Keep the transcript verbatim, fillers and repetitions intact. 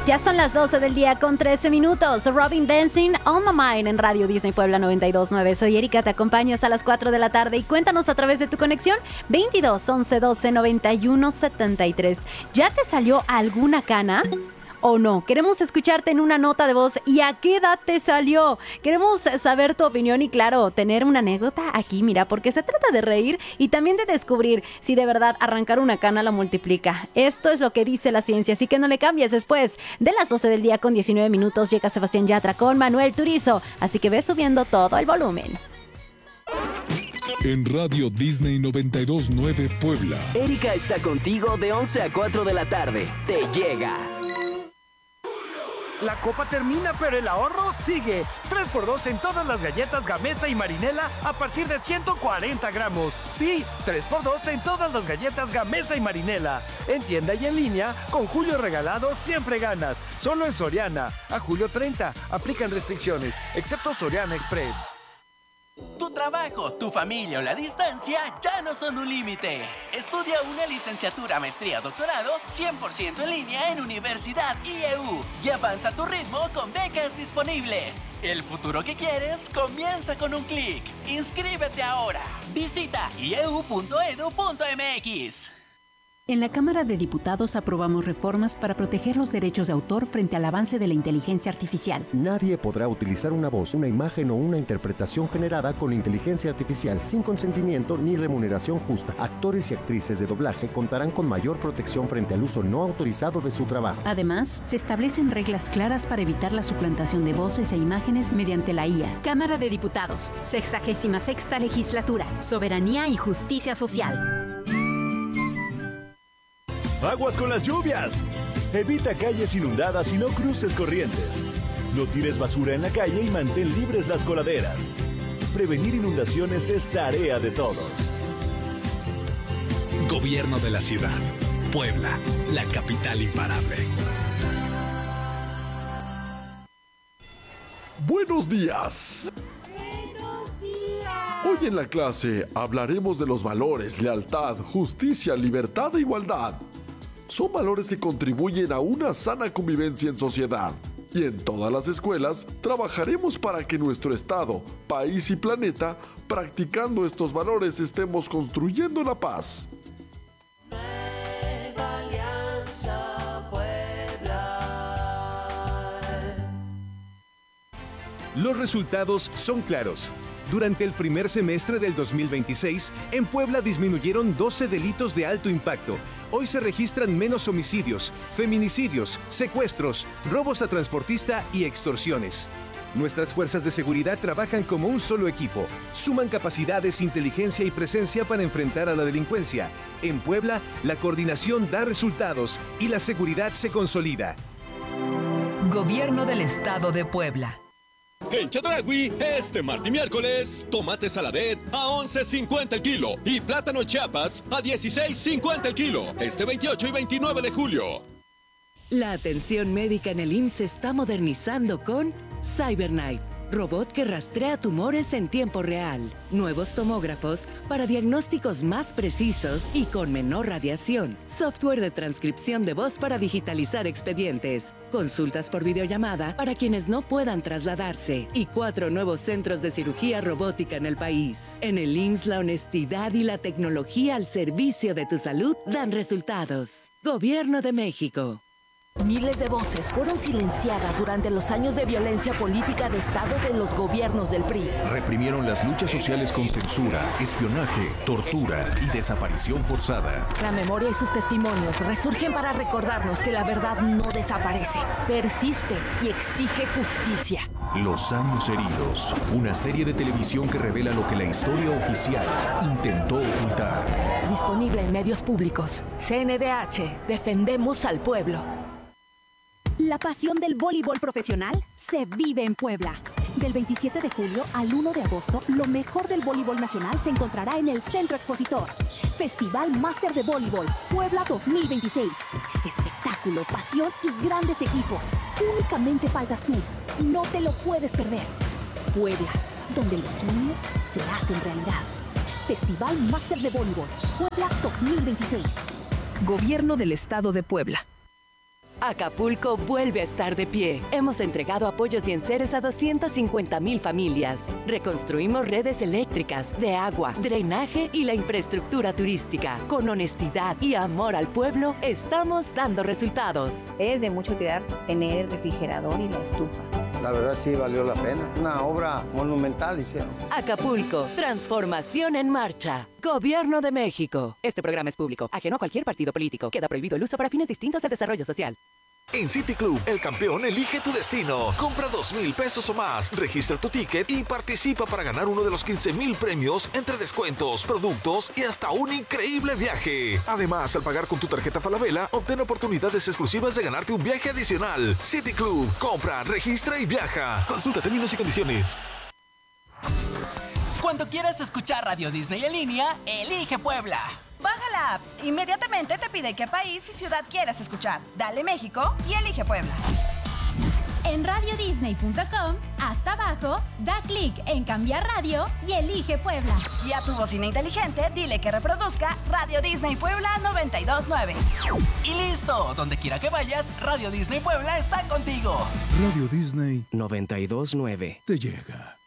Ya son las doce del día con trece minutos. Robin Dancing on my mind en Radio Disney Puebla noventa y dos punto nueve. Soy Erika, te acompaño hasta las cuatro de la tarde y cuéntanos a través de tu conexión veintidós, once, doce, noventa y uno, setenta y tres. ¿Ya te salió alguna cana? ¿O no? Queremos escucharte en una nota de voz. ¿Y a qué edad te salió? Queremos saber tu opinión y, claro, tener una anécdota aquí, mira, porque se trata de reír y también de descubrir si de verdad arrancar una cana la multiplica. Esto es lo que dice la ciencia, así que no le cambies. Después de las doce del día con diecinueve minutos llega Sebastián Yatra con Manuel Turizo, así que ve subiendo todo el volumen. En Radio Disney noventa y dos punto nueve Puebla. Erika está contigo de once a cuatro de la tarde. Te llega. La copa termina, pero el ahorro sigue. tres por dos en todas las galletas Gamesa y Marinela a partir de ciento cuarenta gramos. Sí, tres por dos en todas las galletas Gamesa y Marinela. En tienda y en línea, con Julio Regalado siempre ganas. Solo en Soriana. A julio treinta. Aplican restricciones, excepto Soriana Express. Tu trabajo, tu familia o la distancia ya no son un límite. Estudia una licenciatura, maestría, doctorado cien por ciento en línea en Universidad I E U y avanza a tu ritmo con becas disponibles. El futuro que quieres comienza con un clic. Inscríbete ahora. Visita i e u punto e d u punto m x. En la Cámara de Diputados aprobamos reformas para proteger los derechos de autor frente al avance de la inteligencia artificial. Nadie podrá utilizar una voz, una imagen o una interpretación generada con inteligencia artificial sin consentimiento ni remuneración justa. Actores y actrices de doblaje contarán con mayor protección frente al uso no autorizado de su trabajo. Además, se establecen reglas claras para evitar la suplantación de voces e imágenes mediante la I A. Cámara de Diputados, sexagésima sexta legislatura, soberanía y justicia social. ¡Aguas con las lluvias! Evita calles inundadas y no cruces corrientes. No tires basura en la calle y mantén libres las coladeras. Prevenir inundaciones es tarea de todos. Gobierno de la ciudad. Puebla, la capital imparable. Buenos días. Hoy en la clase hablaremos de los valores, lealtad, justicia, libertad e igualdad. Son valores que contribuyen a una sana convivencia en sociedad. Y en todas las escuelas trabajaremos para que nuestro estado, país y planeta, practicando estos valores, estemos construyendo la paz. Nueva Alianza Puebla. Los resultados son claros. Durante el primer semestre del dos mil veintiséis, en Puebla disminuyeron doce delitos de alto impacto. Hoy se registran menos homicidios, feminicidios, secuestros, robos a transportista y extorsiones. Nuestras fuerzas de seguridad trabajan como un solo equipo. Suman capacidades, inteligencia y presencia para enfrentar a la delincuencia. En Puebla, la coordinación da resultados y la seguridad se consolida. Gobierno del Estado de Puebla. En Chedraui, este martes y miércoles, tomate saladet a once cincuenta el kilo y plátano Chiapas a dieciséis cincuenta el kilo, este veintiocho y veintinueve de julio. La atención médica en el I M S S se está modernizando con CyberKnife, robot que rastrea tumores en tiempo real, nuevos tomógrafos para diagnósticos más precisos y con menor radiación, software de transcripción de voz para digitalizar expedientes, consultas por videollamada para quienes no puedan trasladarse y cuatro nuevos centros de cirugía robótica en el país. En el I M S S la honestidad y la tecnología al servicio de tu salud dan resultados. Gobierno de México. Miles de voces fueron silenciadas durante los años de violencia política de Estado de los gobiernos del P R I. Reprimieron las luchas sociales con censura, espionaje, tortura y desaparición forzada. La memoria y sus testimonios resurgen para recordarnos que la verdad no desaparece, persiste y exige justicia. Los años heridos, una serie de televisión que revela lo que la historia oficial intentó ocultar. Disponible en medios públicos. C N D H, defendemos al pueblo. La pasión del voleibol profesional se vive en Puebla. Del veintisiete de julio al uno de agosto, lo mejor del voleibol nacional se encontrará en el Centro Expositor. Festival Máster de Voleibol Puebla dos mil veintiséis. Espectáculo, pasión y grandes equipos. Únicamente faltas tú. No te lo puedes perder. Puebla, donde los sueños se hacen realidad. Festival Máster de Voleibol Puebla dos mil veintiséis. Gobierno del Estado de Puebla. Acapulco vuelve a estar de pie. Hemos entregado apoyos y enseres a doscientas cincuenta mil familias. Reconstruimos redes eléctricas, de agua, drenaje y la infraestructura turística. Con honestidad y amor al pueblo, estamos dando resultados. Es de mucho cuidar tener el refrigerador y la estufa. La verdad sí valió la pena. Una obra monumental hicieron. Acapulco, transformación en marcha. Gobierno de México. Este programa es público, ajeno a cualquier partido político. Queda prohibido el uso para fines distintos del desarrollo social. En City Club, el campeón elige tu destino. Compra dos mil pesos o más, registra tu ticket y participa para ganar uno de los quince mil premios entre descuentos, productos y hasta un increíble viaje. Además, al pagar con tu tarjeta Falabella, obtén oportunidades exclusivas de ganarte un viaje adicional. City Club, compra, registra y viaja. Consulta términos y condiciones. Cuando quieras escuchar Radio Disney en línea, elige Puebla. Baja la app. Inmediatamente te pide qué país y ciudad quieres escuchar. Dale México y elige Puebla. En radio disney punto com, hasta abajo, da clic en cambiar radio y elige Puebla. Y a tu bocina inteligente, dile que reproduzca Radio Disney Puebla noventa y dos nueve. Y listo, donde quiera que vayas, Radio Disney Puebla está contigo. Radio Disney noventa y dos nueve te llega.